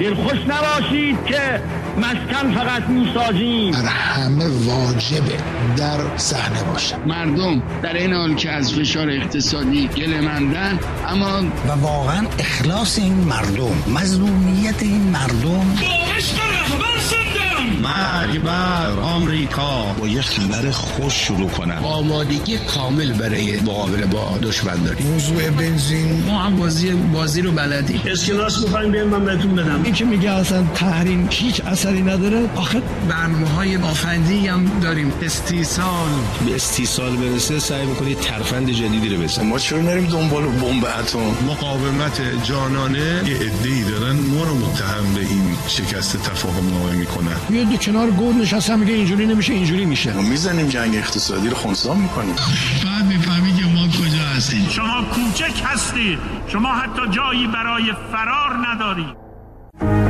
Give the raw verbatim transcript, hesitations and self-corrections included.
دلخوش نباشید که مسکن فقط میسازیم. بر همه واجبه در صحنه باشه. مردم در این حال که از فشار اقتصادی گله‌مندن، اما و واقعا اخلاص این مردم، مظلومیت این مردم، با عشق رهبر سندم مرگ بر آمریکا. با یه خبر خوش شروع کنم. آمادگی کامل برای مقابله با دشمن داریم. موضوع بنزین، ما هم بازی بازی رو بلدیم. اسکناس می‌خوایم بیان من بهتون بدم. این که میگه اصلا تحریم هیچ اثری نداره. آخه برنامه‌های آفندی هم داریم. استیصال به استیصال برسه سعی می‌کنید ترفند جدیدی رو بزنید. ما چرا نریم دنبال بمب اتم؟ مقاومت جانانه یه عده‌ای دارن ما رو متهم به این شکست تفاهم نامه میکنن. یه دو کنار گود نشسته میگه اینجوری نمیشه اینجوری میشه. ما میزنیم جنگ اقتصادی رو خنثی میکنیم. بعد میفهمی که ما کجا هستیم. شما کوچک هستید، شما حتی جایی برای فرار ندارید.